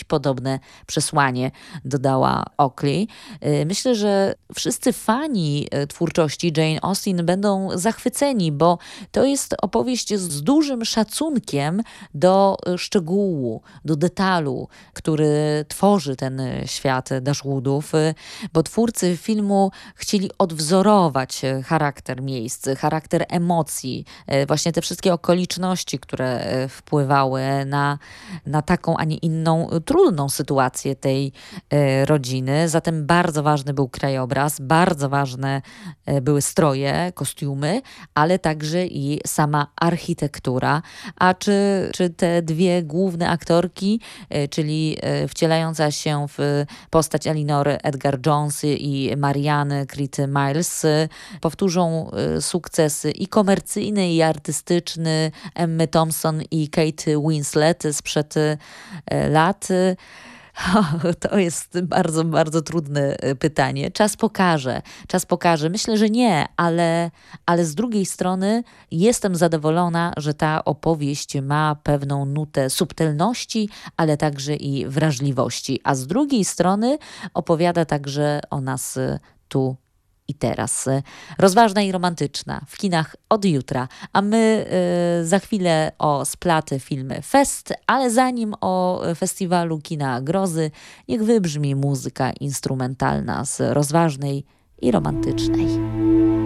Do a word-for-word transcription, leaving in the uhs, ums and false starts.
podobne przesłanie, dodała Oakley. Myślę, że wszyscy fani twórczości Jane Austen będą zachwyceni, bo to jest opowieść z dużym szacunkiem do szczegółu, do detalu, który tworzy ten świat Dashwoodów, bo twórcy filmu chcieli odwzorować charakter miejsc, charakter emocji, właśnie te wszystkie okoliczności, które wpływały na, na taką, a nie inną trudną sytuację tej rodziny. Zatem bardzo ważny był krajobraz, bardzo ważne były stroje, kostiumy, ale także i sama architektura. A czy, czy te dwie główne aktorki, czyli wcielająca się w postać Elinory Edgar Jones i Marianne Creed Miles, powtórzą sukcesy i komercyjny, i artystyczny Emmy Thompson i Kate Winslet sprzed lat? To jest bardzo, bardzo trudne pytanie. Czas pokaże. Czas pokaże. Myślę, że nie, ale, ale z drugiej strony jestem zadowolona, że ta opowieść ma pewną nutę subtelności, ale także i wrażliwości. A z drugiej strony opowiada także o nas tu i teraz. Rozważna i romantyczna w kinach od jutra, a my y, za chwilę o Splaty filmy Fest, ale zanim o festiwalu kina grozy, niech wybrzmi muzyka instrumentalna z rozważnej i romantycznej.